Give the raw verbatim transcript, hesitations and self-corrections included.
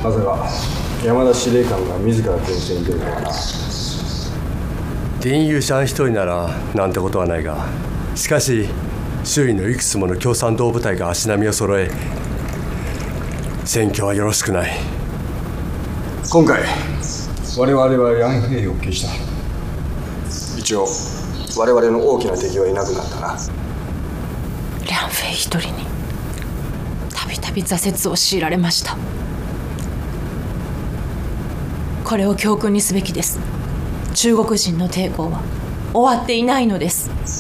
まさか山田司令官が自ら前線に出るとはな。 林友シャン一人ならなんてことはないが、しかし周囲のいくつもの共産党部隊が足並みを揃え、戦況はよろしくない。 今回我々はヤンヘイを消した。一応我々の大きな敵はいなくなったな。 リャンフェイ一人にたびたび挫折を強いられました。これを教訓にすべきです。中国人の抵抗は終わっていないのです。